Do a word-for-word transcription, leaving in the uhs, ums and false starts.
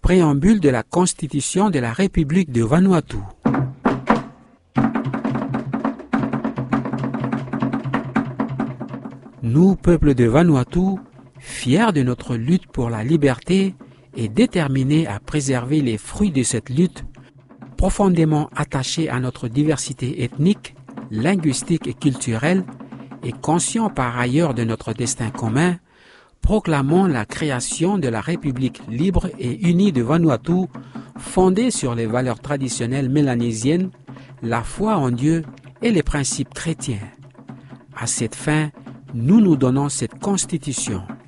Préambule de la Constitution de la République de Vanuatu. Nous, peuple de Vanuatu, fiers de notre lutte pour la liberté et déterminés à préserver les fruits de cette lutte, profondément attachés à notre diversité ethnique, linguistique et culturelle, et conscients par ailleurs de notre destin commun, proclamons la création de la République libre et unie de Vanuatu, fondée sur les valeurs traditionnelles mélanésiennes, la foi en Dieu et les principes chrétiens. À cette fin, nous nous donnons cette constitution.